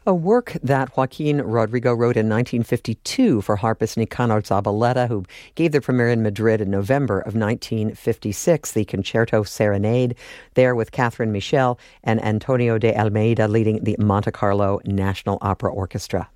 A work that Joaquin Rodrigo wrote in 1952 for harpist Nicanor Zabaleta, who gave the premiere in Madrid in November of 1956, the Concerto Serenade, there with Catherine Michel and Antonio de Almeida leading the Monte Carlo National Opera Orchestra.